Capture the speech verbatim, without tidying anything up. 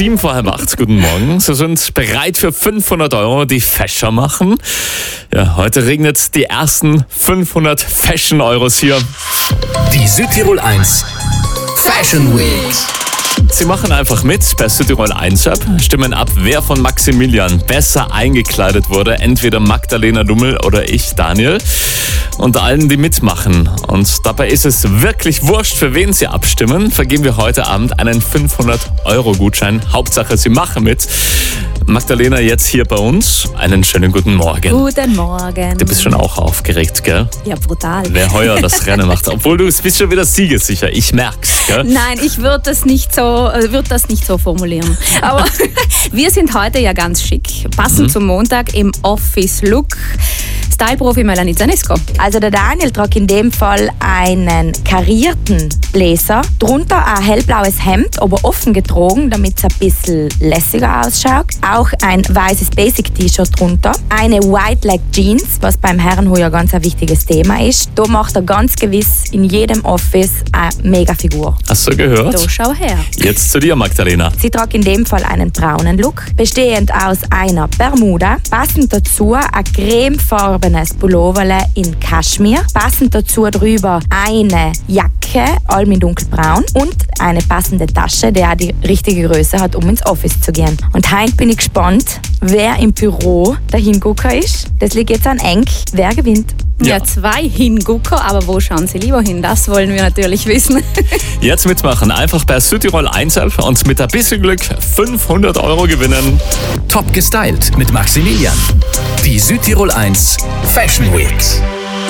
Sieben vor halb acht, guten Morgen. Sie sind bereit für fünfhundert Euro, die Fäscher machen. Ja, heute regnet die ersten fünfhundert Fashion-Euros hier. Die Südtirol eins Fashion Week. Sie machen einfach mit bei Südtirol eins App, stimmen ab, wer von Maximilian besser eingekleidet wurde. Entweder Magdalena Dummel oder ich, Daniel. Und allen, die mitmachen. Und dabei ist es wirklich wurscht, für wen Sie abstimmen. Vergeben wir heute Abend einen fünfhundert Euro Gutschein. Hauptsache, Sie machen mit. Magdalena, jetzt hier bei uns. Einen schönen guten Morgen. Guten Morgen. Du bist schon auch aufgeregt, gell? Ja, brutal. Wer heuer das Rennen macht. Obwohl du bist schon wieder siegessicher. Ich merk's, gell? Nein, ich würde das nicht so, würde das nicht so formulieren. Aber wir sind heute ja ganz schick. Passend mhm. zum Montag im Office-Look. Style-Profi Melanie Zanesco. Also der Daniel trug in dem Fall einen karierten Blazer, drunter ein hellblaues Hemd, aber offen getragen, damit es ein bisschen lässiger ausschaut. Auch ein weißes Basic-T-Shirt drunter, eine White Leg Jeans, was beim Herrenhu ja ganz ein wichtiges Thema ist. Da macht er ganz gewiss in jedem Office eine Mega-Figur. Hast du gehört? Da schau her. Jetzt zu dir, Magdalena. Sie trug in dem Fall einen braunen Look, bestehend aus einer Bermuda, passend dazu ein cremefarbene Pulloverle in Kaschmir, passend dazu drüber eine Jacke, allem in dunkelbraun und eine passende Tasche, die auch die richtige Größe hat, um ins Office zu gehen. Und heute bin ich gespannt, wer im Büro der Hingucker ist. Das liegt jetzt an eng. Wer gewinnt? Ja, ja, zwei Hingucker, aber wo schauen Sie lieber hin? Das wollen wir natürlich wissen. Jetzt mitmachen, einfach bei Südtirol eins App und mit ein bisschen Glück fünfhundert Euro gewinnen. Top gestylt mit Maximilian. Die Südtirol eins Fashion Week.